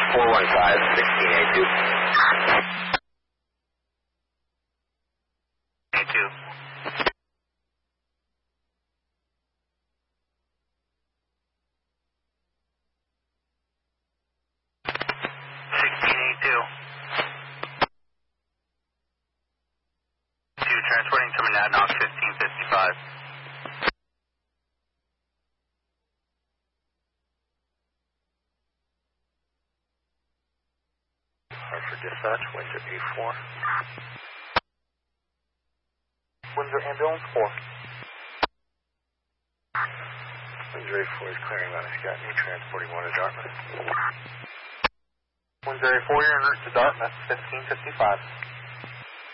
415, 1682. A2. Transporting to Monadnock 1555. Hartford Dispatch, Windsor A4. Windsor Ambulance 4. Windsor A4 is clearing Mount Scottney, transporting 1 to Dartmouth. Windsor A4, you're en route to Dartmouth, 1555.